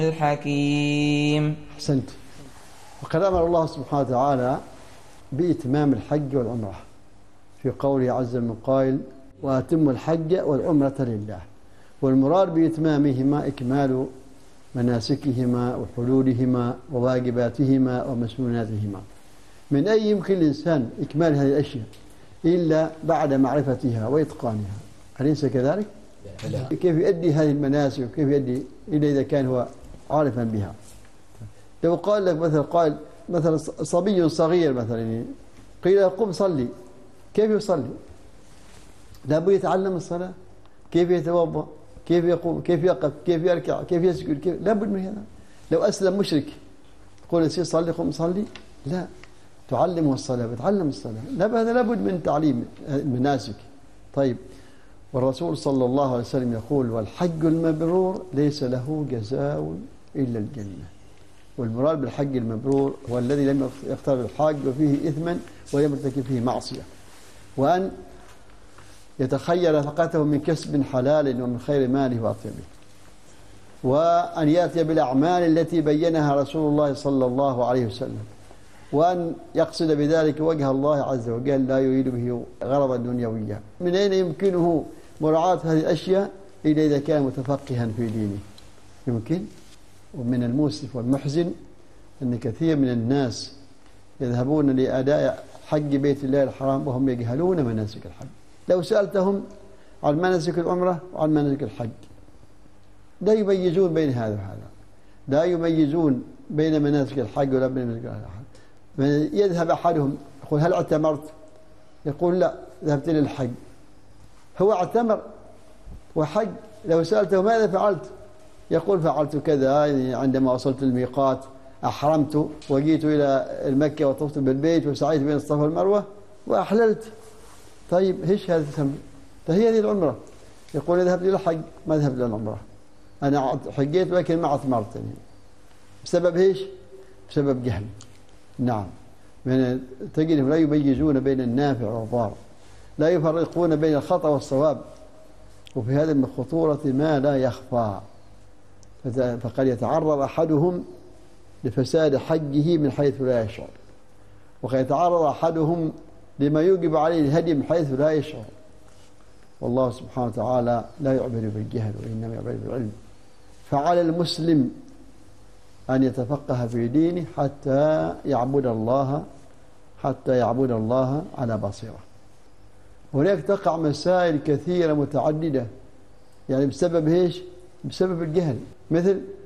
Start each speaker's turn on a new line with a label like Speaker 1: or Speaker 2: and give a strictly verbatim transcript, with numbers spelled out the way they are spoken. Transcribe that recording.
Speaker 1: الحكيم.
Speaker 2: أحسنت. وقد أمر الله سبحانه وتعالى بإتمام الحج والعمرة في قوله عز من قائل: وأتم الحج والعمرة لله. والمراد بإتمامهما إكمال مناسكهما وحدودهما وواجباتهما ومسنوناتهما. من أي يمكن الإنسان إكمال هذه الأشياء إلا بعد معرفتها وإتقانها؟ أليس كذلك؟ لا. كيف يؤدي هذه المناسك وكيف يؤدي إلا إذا كان هو عارفا بها؟ لو قال لك مثلا قال مثلا صبي صغير مثلا قيل قم صلي، كيف يصلي؟ لابد يتعلم الصلاة، كيف يتوضأ، كيف يقوم، كيف يقف، كيف يركع، كيف يسجد، كيف لابد من هذا. لو أسلم مشرك تقول يصير صلي قم صلي؟ لا، تعلمه الصلاة وتعلم الصلاة. هذا لابد من تعليم المناسك. طيب، والرسول صلى الله عليه وسلم يقول: والحج المبرور ليس له جزاء إلا الجنة. والمراد بالحج المبرور هو الذي لم يقترب الحاج وفيه إثما ولم يرتكب فيه معصية، وأن يتخير نفقته من كسب حلال ومن خير ماله وأطيبه، وأن يأتي بالأعمال التي بينها رسول الله صلى الله عليه وسلم، وأن يقصد بذلك وجه الله عز وجل لا يريد به غرضا دنيويا. من أين يمكنه مراعاة هذه الأشياء إلا إذا كان متفقها في دينه؟ يمكن. ومن المؤسف والمحزن أن كثير من الناس يذهبون لأداء حج بيت الله الحرام وهم يجهلون مناسك الحج. لو سألتهم عن مناسك العمرة وعن مناسك الحج لا يميزون بين هذا وهذا، لا يميزون بين مناسك الحج ولا بين مناسك الحج. يذهب أحدهم يقول: هل اعتمرت؟ يقول: لا، ذهبت للحج. هو اعتمر وحج. لو سألته ماذا فعلت؟ يقول: فعلت كذا، عندما وصلت الميقات أحرمت وجيت إلى المكة وطفت بالبيت وسعيت بين الصفا والمروة وأحللت. طيب، إيش هذا تسمى؟ فهي هذه العمرة. يقول: ذهبت إلى الحج، ما ذهبت إلى العمرة. أنا حجيت ولكن ما اعتمرت. يعني بسبب إيش؟ بسبب جهل. نعم، من تجدهم لا يميزون بين النافع والضار، لا يفرقون بين الخطأ والصواب. وفي هذا من خطورة ما لا يخفى، فقد يتعرض أحدهم لفساد حجه من حيث لا يشعر، وقد يتعرض أحدهم لما يوجب عليه الهدي من حيث لا يشعر. والله سبحانه وتعالى لا يعبر بالجهل وإنما يعبر بالعلم. فعلى المسلم أن يتفقه في دينه حتى يعبد الله حتى يعبد الله على بصيرة. هناك تقع مسائل كثيرة متعددة يعني بسبب إيش؟ بسبب الجهل. مثل